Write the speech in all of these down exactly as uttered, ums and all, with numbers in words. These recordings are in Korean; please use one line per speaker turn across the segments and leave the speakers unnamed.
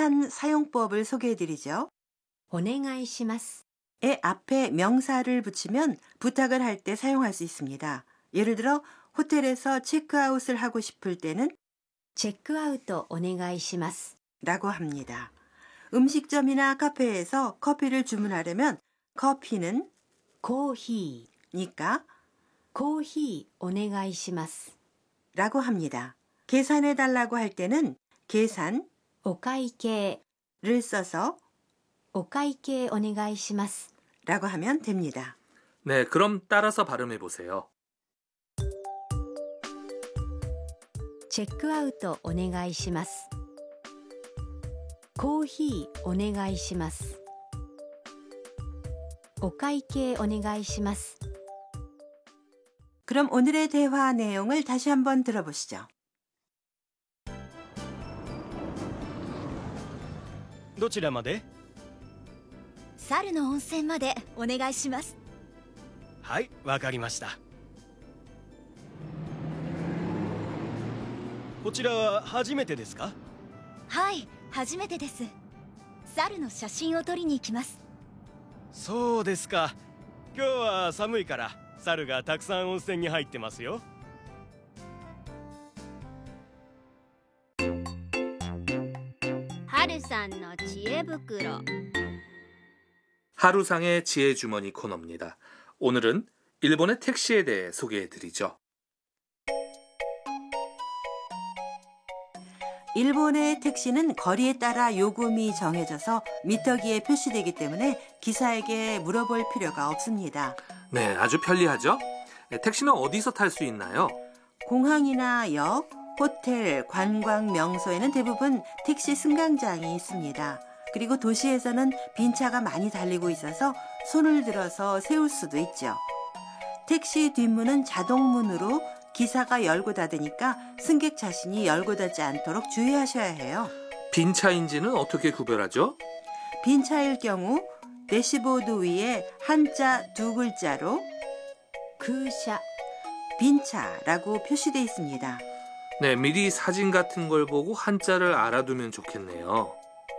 편리한 사용법을 소개해드리죠.
お願いします。
의 앞에 명사를 붙이면 부탁을 할 때 사용할 수 있습니다. 예를 들어 호텔에서 체크아웃을 하고 싶을 때는
チェックアウトお願いします。
라고 합니다. 음식점이나 카페에서 커피를 주문하려면 커피는
コーヒ
니까
ー、コーヒーお願いします。
라고 합니다. 계산해달라고 할 때는 계산
お会計、
를 써서
お会計お願いします。
라고 하면 됩니다.
네, 그럼 따라서 발음해 보세요.
チェックアウトお願いします。コーヒーお願いします。お会計お願いします。
그럼 오늘의 대화 내용을 다시 한번 들어보시죠.
どちらまで？
猿の温泉までお願いします。
はい、わかりました。こちらは初めてですか？
はい、初めてです。猿の写真を撮りに行きます。
そうですか。今日は寒いから猿がたくさん温泉に入ってますよ。
春さんの知恵袋
하루상의 지혜주머니 코너입니다. 오늘은 일본의 택시에 대해 소개해드리죠.
일본의 택시는 거리에 따라 요금이 정해져서 미터기에 표시되기 때문에 기사에게 물어볼 필요가 없습니다.
네, 아주 편리하죠? 네, 택시는 어디서 탈 수 있나요?
공항이나 역, 호텔, 관광 명소에는 대부분 택시 승강장이 있습니다. 그리고 도시에서는 빈 차가 많이 달리고 있어서 손을 들어서 세울 수도 있죠. 택시 뒷문은 자동문으로 기사가 열고 닫으니까 승객 자신이 열고 닫지 않도록 주의하셔야 해요.
빈 차인지는 어떻게 구별하죠?
빈 차일 경우 대시보드 위에 한자 두 글자로
空車
빈 차라고 표시되어 있습니다.
네, 미리 사진 같은 걸 보고 한자를 알아두면 좋겠네요.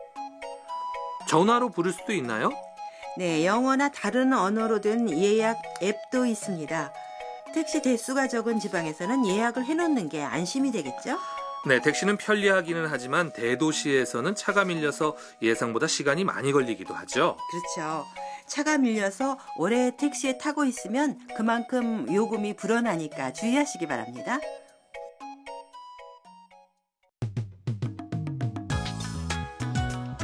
전화로 부를 수도 있나요?
네, 영어나 다른 언어로 된 예약 앱도 있습니다. 택시 대수가 적은 지방에서는 예약을 해놓는 게 안심이 되겠죠?
네, 택시는 편리하기는 하지만 대도시에서는 차가 밀려서 예상보다 시간이 많이 걸리기도 하죠.
그렇죠. 차가 밀려서 오래 택시에 타고 있으면 그만큼 요금이 불어나니까 주의하시기 바랍니다.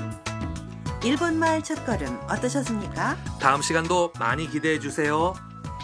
일본말 첫걸음 어떠셨습니까?
다음 시간도 많이 기대해 주세요.